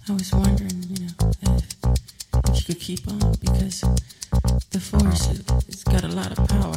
I was wondering, if you could keep on because the force has got a lot of power.